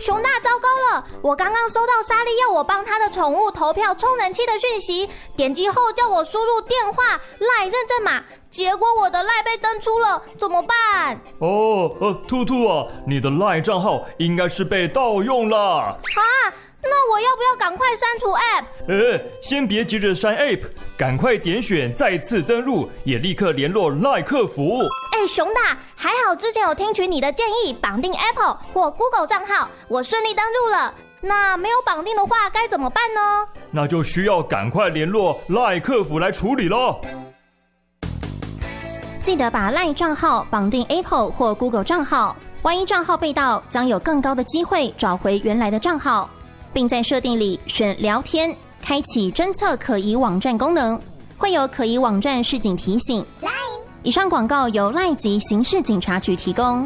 熊大，糟糕了！我刚刚收到莎莉要我帮她的宠物投票充人气的讯息，点击后叫我输入电话、LINE 认证码，结果我的 LINE 被登出了，怎么办？ 兔兔啊，你的 LINE 账号应该是被盗用了啊！ 那我要不要赶快删除 App？ 先别急着删 App， 赶快点选再次登录，也立刻联络 LINE 客服。 熊大，还好之前有听取你的建议，绑定 Apple 或 Google 账号，我顺利登入了。那没有绑定的话该怎么办呢？ 那就需要赶快联络 LINE 客服来处理咯。 记得把 LINE 账号绑定 Apple 或 Google 账号，万一账号被盗，将有更高的机会找回原来的账号，并在设定里选聊天，开启侦测可疑网站功能，会有可疑网站示警提醒。以上广告由 LINE 及刑事警察局提供。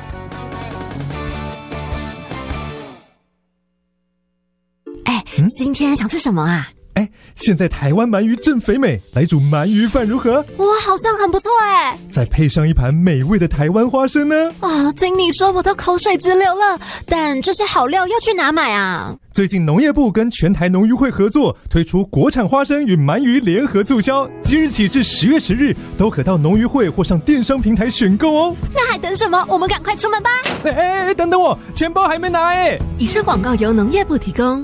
今天想吃什么啊？ 现在台湾鳗鱼正肥美，来煮鳗鱼饭如何？ 哇，好像很不错哎！ 再配上一盘美味的台湾花生呢？ 听你说我都口水直流了。但这些好料要去哪买啊？ 最近农业部跟全台农渔会合作，推出国产花生与鳗鱼联合促销，即日起至10月10日，都可到农渔会或上电商平台选购哦。 那还等什么？我们赶快出门吧！ 等等我，钱包还没拿以上广告由农业部提供。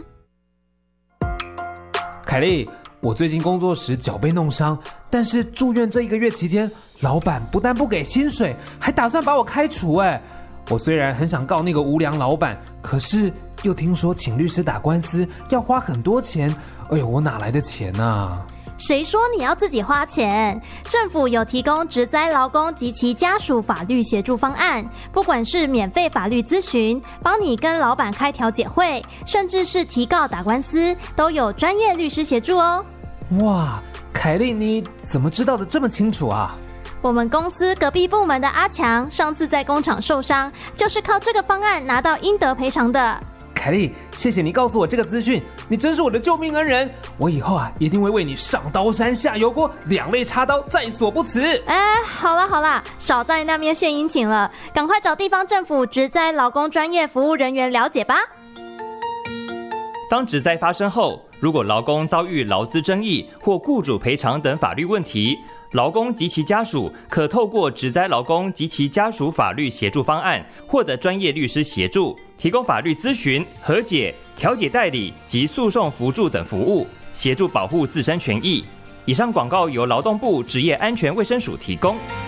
凯莉，我最近工作时脚被弄伤，但是住院这1个月期间，老板不但不给薪水，还打算把我开除。我虽然很想告那个无良老板，可是又听说请律师打官司要花很多钱，我哪来的钱啊？ 谁说你要自己花钱？政府有提供职灾劳工及其家属法律协助方案，不管是免费法律咨询，帮你跟老板开调解会，甚至是提告打官司，都有专业律师协助哦。 哇，凯莉，你怎么知道的这么清楚啊？ 我们公司隔壁部门的阿强，上次在工厂受伤，就是靠这个方案拿到应得赔偿的。 凯莉，谢谢你告诉我这个资讯，你真是我的救命恩人。我以后一定会为你上刀山下油锅，两肋插刀，在所不辞。 好啦，少在那边献殷勤了，赶快找地方政府职灾劳工专业服务人员了解吧。 当职灾发生后，如果劳工遭遇劳资争议或雇主赔偿等法律问题，劳工及其家属可透过职灾劳工及其家属法律协助方案，获得专业律师协助，提供法律咨询、和解、调解代理及诉讼辅助等服务，协助保护自身权益。以上广告由劳动部职业安全卫生署提供。